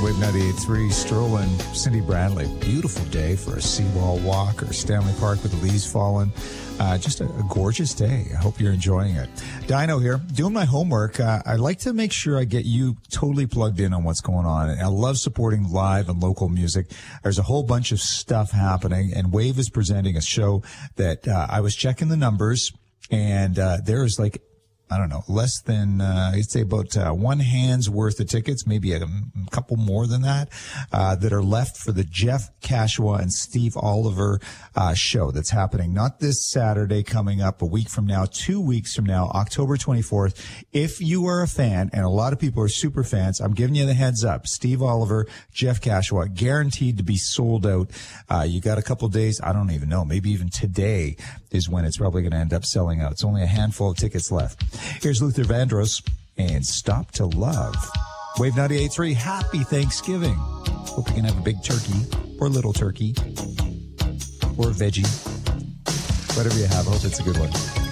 Wave 98.3, strolling Cindy Bradley. Beautiful day for a seawall walk or Stanley Park with the leaves falling. Just a gorgeous day. I hope you're enjoying it. Dino here, doing my homework. I like to make sure I get you totally plugged in on what's going on. And I love supporting live and local music. There's a whole bunch of stuff happening, and Wave is presenting a show that I was checking the numbers, and there is like, I don't know, less than, I'd say about one hand's worth of tickets, maybe a couple more than that, that are left for the Jeff Kashua and Steve Oliver show that's happening not this Saturday coming up, a week from now, 2 weeks from now, October 24th. If you are a fan, and a lot of people are super fans, I'm giving you the heads up. Steve Oliver, Jeff Kashua, guaranteed to be sold out. You got a couple days, I don't even know, maybe even today is when it's probably going to end up selling out. It's only a handful of tickets left. Here's Luther Vandross and Stop to Love. Wave 98.3, happy Thanksgiving. Hope you can have a big turkey or little turkey or veggie. Whatever you have, I hope it's a good one.